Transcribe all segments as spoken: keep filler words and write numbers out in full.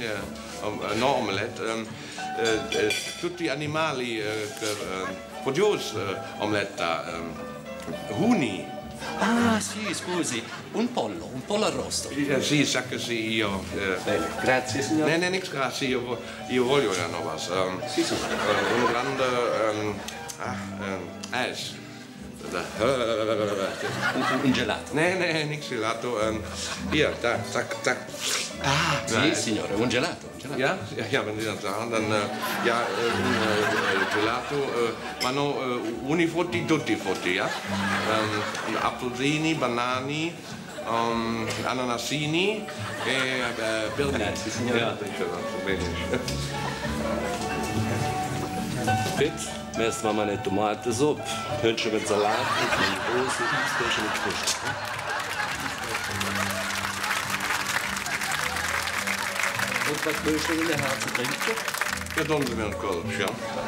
uh, no omelette. Um, uh, uh, tutti animali uh, uh, produce uh, omeletta. Um, huni. Ah, sì, scusi. Un pollo, un pollo arrosto. Uh, sì, sa che sì, io... Uh, Bene, grazie, signore. Nee, nee, niks grazie. Io, io voglio ja nog was. Um, Sì, sì. Uh, un grande... Um, ah, um, ijs. Un, un gelato. Nee, nee, niks gelato. Um, hier, da, zack, zack. Ah, sì, Nee. signore, un gelato. Un gelato. Ja? Ja, ja, wenn Sie das sagen, dann, äh, ja, äh, un äh, Gelato, äh, ma no, äh, unifrutti, tutti frutti, ja? Ähm, Apfelsini, Banani, ähm, Ananasini, e äh, Birnen. Grazie, signore. Ja, danke, so wenig. Jetzt messen wir meine Tomatensuppe, Hühnchen mit Salat und eine große Eisbällchen mit Früchten. Und was möchtest du in der Herzen trinken? Ja, tun Sie mir einen Kolb, ja.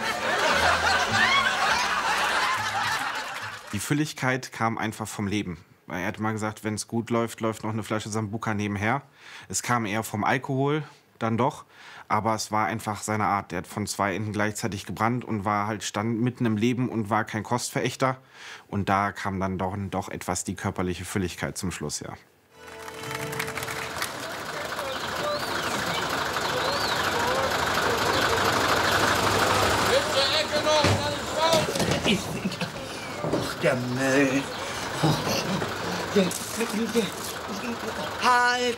Die Fülligkeit kam einfach vom Leben. Er hat mal gesagt, wenn es gut läuft, läuft noch eine Flasche Sambuca nebenher. Es kam eher vom Alkohol, dann doch. Aber es war einfach seine Art. Der hat von zwei Enden gleichzeitig gebrannt und war halt stand mitten im Leben und war kein Kostverächter. Und da kam dann doch, doch etwas die körperliche Fülligkeit zum Schluss, ja. Ach, der Müll. Der, der, der, halt!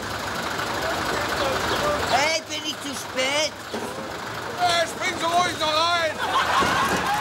Hey, bin ich zu spät? Hey, spring so ruhig noch